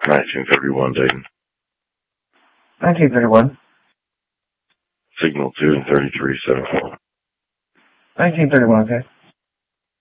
1931, Dayton. 1931. Signal 2 and 3374. 1931, okay.